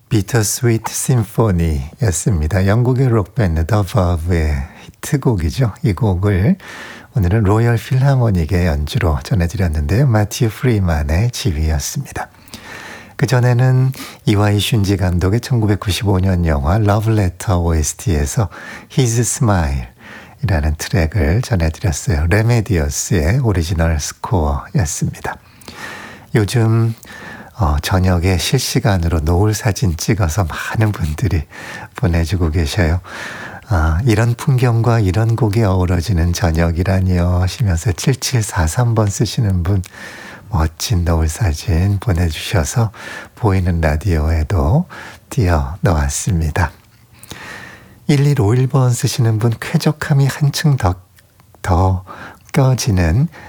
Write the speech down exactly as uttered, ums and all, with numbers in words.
비터스위트 심포니였습니다. 영국의 록밴드 더 버브의 히트곡이죠. 이 곡을 오늘은 로열 필하모닉의 연주로 전해드렸는데요. 마티유 프리만의 지휘였습니다. 그전에는 이와이 슌지 감독의 천구백구십오 년 영화 러브레터 오에스티에서 His Smile 이라는 트랙을 전해드렸어요. 레메디어스의 오리지널 스코어였습니다. 요즘 어, 저녁에 실시간으로 노을 사진 찍어서 많은 분들이 보내주고 계셔요. 아, 이런 풍경과 이런 곡이 어우러지는 저녁이라니요 하시면서 칠칠사삼 번 쓰시는 분 멋진 노을 사진 보내주셔서 보이는 라디오에도 띄워 넣었습니다. 일일오일 번 쓰시는 분 쾌적함이 한층 더, 더 꺼지는